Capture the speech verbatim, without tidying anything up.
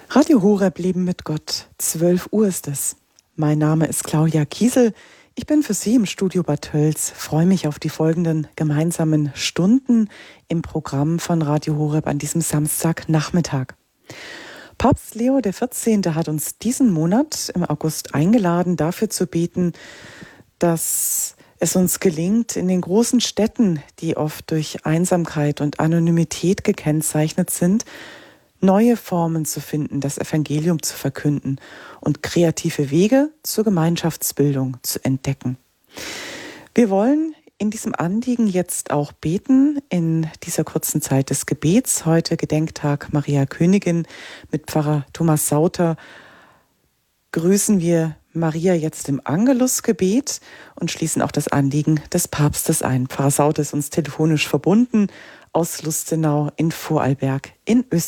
Radio Horeb Leben mit Gott. zwölf Uhr ist es. Mein Name ist Claudia Kiesel. Ich bin für Sie im Studio Bad Tölz. Freue mich auf die folgenden gemeinsamen Stunden im Programm von Radio Horeb an diesem Samstagnachmittag. Papst Leo der vierzehnte. hat uns diesen Monat im August eingeladen, dafür zu beten, dass es uns gelingt, in den großen Städten, die oft durch Einsamkeit und Anonymität gekennzeichnet sind, neue Formen zu finden, das Evangelium zu verkünden und kreative Wege zur Gemeinschaftsbildung zu entdecken. Wir wollen in diesem Anliegen jetzt auch beten, in dieser kurzen Zeit des Gebets. Heute Gedenktag Maria Königin mit Pfarrer Thomas Sauter. Grüßen wir Maria jetzt im Angelusgebet und schließen auch das Anliegen des Papstes ein. Pfarrer Sauter ist uns telefonisch verbunden aus Lustenau in Vorarlberg in Österreich.